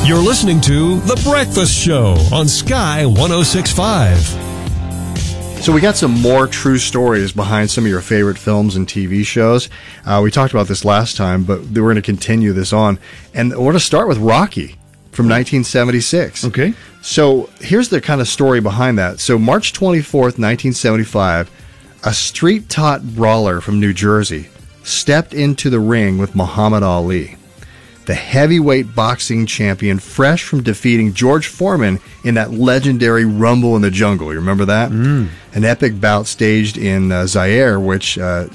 You're listening to The Breakfast Show on Sky 106.5. So we got some more true stories behind some of your favorite films and TV shows. We talked about this last time, but we're going to continue this on. And we're going to start with Rocky from 1976. Okay. So here's the kind of story behind that. So March 24th, 1975, a street-taught brawler from New Jersey stepped into the ring with Muhammad Ali, the heavyweight boxing champion, fresh from defeating George Foreman in that legendary Rumble in the Jungle. You remember that? An epic bout staged in Zaire, which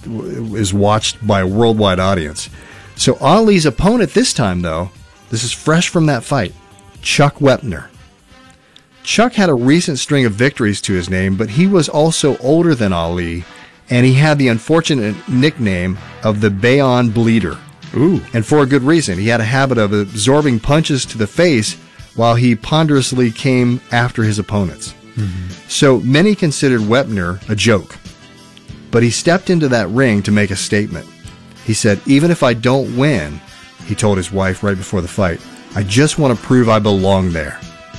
is watched by a worldwide audience. So Ali's opponent this time, though, this is fresh from that fight, Chuck Wepner. Chuck had a recent string of victories to his name, but he was also older than Ali, and he had the unfortunate nickname of the Bayonne Bleeder. Ooh. And for a good reason. He had a habit of absorbing punches to the face while he ponderously came after his opponents. So many considered Wepner a joke. But he stepped into that ring to make a statement. He said, "Even if I don't win," he told his wife right before the fight, "I just want to prove I belong there."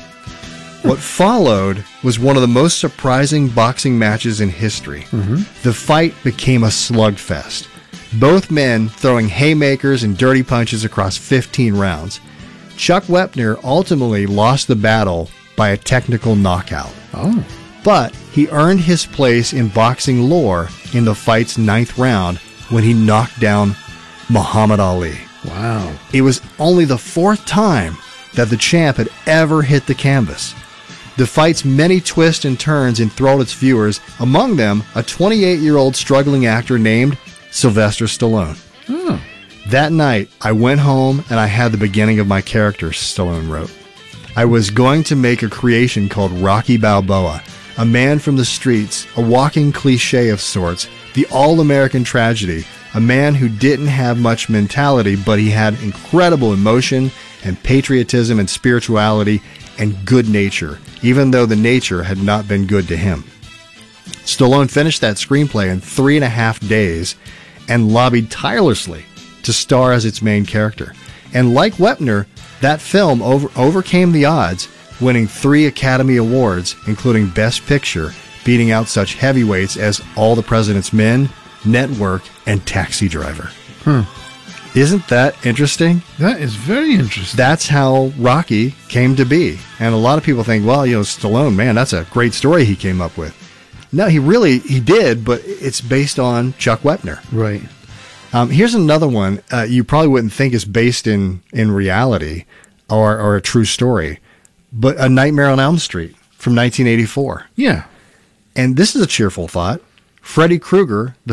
What followed was one of the most surprising boxing matches in history. The fight became a slugfest. Both men throwing haymakers and dirty punches across 15 rounds. Chuck Wepner ultimately lost the battle by a technical knockout. Oh. But he earned his place in boxing lore in the fight's 9th round when he knocked down Muhammad Ali. Wow. It was only the 4th time that the champ had ever hit the canvas. The fight's many twists and turns enthralled its viewers, among them a 28-year-old struggling actor named Sylvester Stallone. Oh. That night, I went home and I had the beginning of my character, Stallone wrote. I was going to make a creation called Rocky Balboa, a man from the streets, a walking cliche of sorts, the all-American tragedy, a man who didn't have much mentality, but he had incredible emotion and patriotism and spirituality and good nature, even though the nature had not been good to him. Stallone finished that screenplay in 3.5 days and lobbied tirelessly to star as its main character. And like Wepner, that film overcame the odds, winning 3 Academy Awards, including Best Picture, beating out such heavyweights as All the President's Men, Network, and Taxi Driver. Isn't that interesting? That is very interesting. That's how Rocky came to be. And a lot of people think, well, Stallone, man, that's a great story he came up with. No, he did, but it's based on Chuck Wepner. Right. Here's another one you probably wouldn't think is based in reality or a true story, but A Nightmare on Elm Street from 1984. Yeah. And this is a cheerful thought. Freddy Krueger, the